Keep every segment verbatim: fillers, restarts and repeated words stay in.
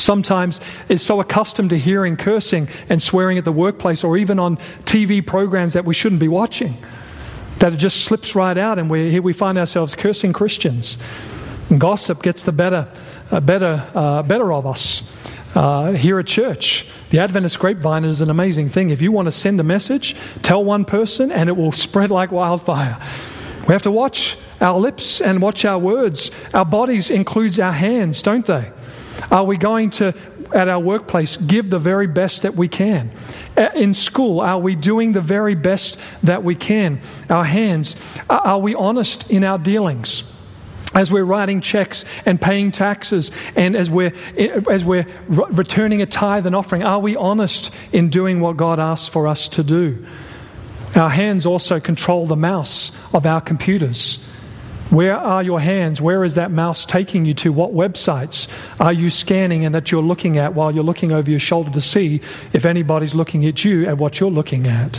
sometimes is so accustomed to hearing cursing and swearing at the workplace or even on T V programs that we shouldn't be watching, that it just slips right out, and we here we find ourselves cursing Christians. And gossip gets the better, uh, better, uh, better of us. Uh, here at church, the Adventist grapevine is an amazing thing. If you want to send a message, tell one person and it will spread like wildfire. We have to watch our lips and watch our words. Our bodies includes our hands, don't they? Are we going to, at our workplace, give the very best that we can? In school, are we doing the very best that we can? Our hands, are we honest in our dealings? As we're writing checks and paying taxes, and as we're as we're returning a tithe and offering, are we honest in doing what God asks for us to do? Our hands also control the mouse of our computers. Where are your hands? Where is that mouse taking you to? What websites are you scanning and that you're looking at while you're looking over your shoulder to see if anybody's looking at you at what you're looking at?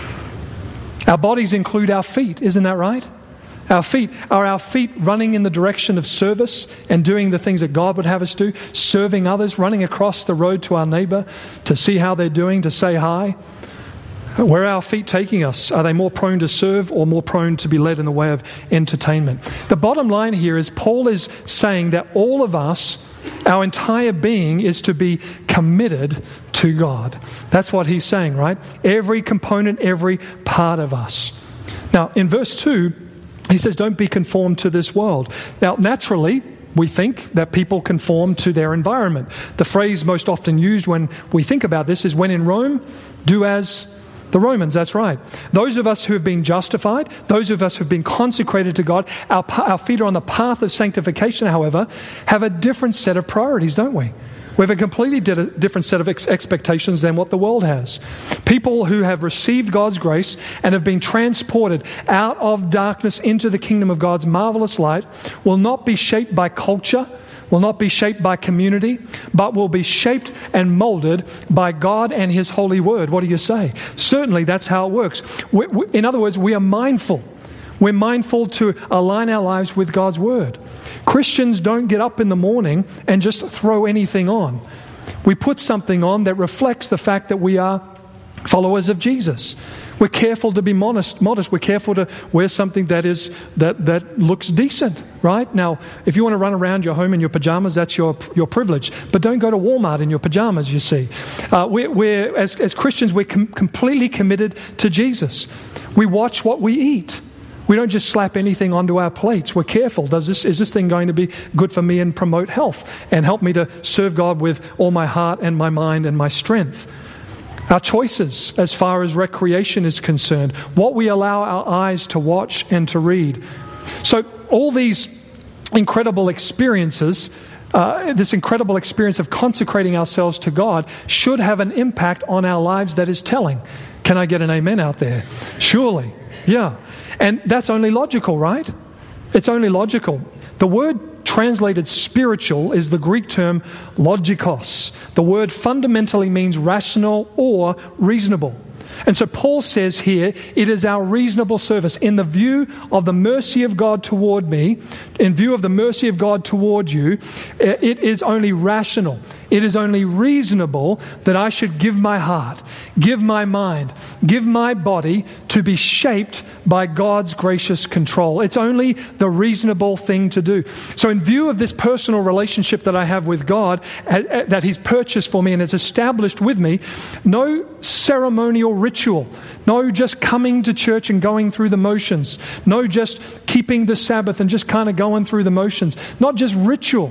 Our bodies include our feet, isn't that right? Our feet, are our feet running in the direction of service and doing the things that God would have us do? Serving others, running across the road to our neighbor to see how they're doing, to say hi? Where are our feet taking us? Are they more prone to serve or more prone to be led in the way of entertainment? The bottom line here is Paul is saying that all of us, our entire being, is to be committed to God. That's what he's saying, right? Every component, every part of us. Now, in verse two, he says, don't be conformed to this world. Now, naturally, we think that people conform to their environment. The phrase most often used when we think about this is, when in Rome, do as the Romans. That's right. Those of us who have been justified, those of us who have been consecrated to God, our, our feet are on the path of sanctification, however, have a different set of priorities, don't we? We have a completely di- different set of ex- expectations than what the world has. People who have received God's grace and have been transported out of darkness into the kingdom of God's marvelous light will not be shaped by culture, will not be shaped by community, but will be shaped and molded by God and His holy word. What do you say? Certainly that's how it works. We, we, in other words, we are mindful. We're mindful to align our lives with God's word. Christians don't get up in the morning and just throw anything on. We put something on that reflects the fact that we are followers of Jesus. We're careful to be modest. modest. We're careful to wear something that is that that looks decent, right? Now, if you want to run around your home in your pajamas, that's your your privilege. But don't go to Walmart in your pajamas, you see. Uh, we're, we're as, as Christians, we're com- completely committed to Jesus. We watch what we eat. We don't just slap anything onto our plates. We're careful. Does this is this thing going to be good for me and promote health and help me to serve God with all my heart and my mind and my strength? Our choices as far as recreation is concerned, what we allow our eyes to watch and to read. So all these incredible experiences, uh, this incredible experience of consecrating ourselves to God should have an impact on our lives that is telling. Can I get an amen out there? Surely. Yeah. And that's only logical, right? It's only logical. The word translated spiritual is the Greek term logikos. The word fundamentally means rational or reasonable. And so Paul says here, it is our reasonable service. In the view of the mercy of God toward me, in view of the mercy of God toward you, it is only rational. It is only reasonable that I should give my heart, give my mind, give my body to be shaped by God's gracious control. It's only the reasonable thing to do. So in view of this personal relationship that I have with God, that He's purchased for me and has established with me, no ceremonial ritual, no just coming to church and going through the motions, no just keeping the Sabbath and just kind of going through the motions, not just ritual,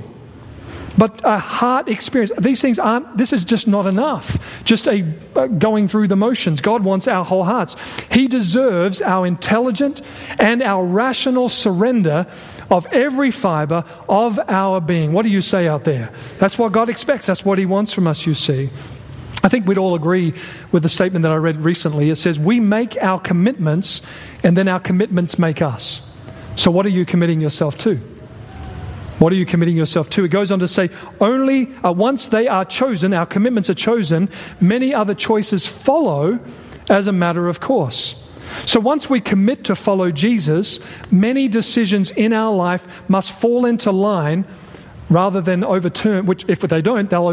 but a heart experience. These things aren't, this is just not enough. Just a uh, going through the motions. God wants our whole hearts. He deserves our intelligent and our rational surrender of every fiber of our being. What do you say out there? That's what God expects. That's what He wants from us, you see. I think we'd all agree with the statement that I read recently. It says, we make our commitments and then our commitments make us. So what are you committing yourself to? What are you committing yourself to? It goes on to say, only uh, once they are chosen, our commitments are chosen, many other choices follow as a matter of course. So once we commit to follow Jesus, many decisions in our life must fall into line rather than overturn, which if they don't, they'll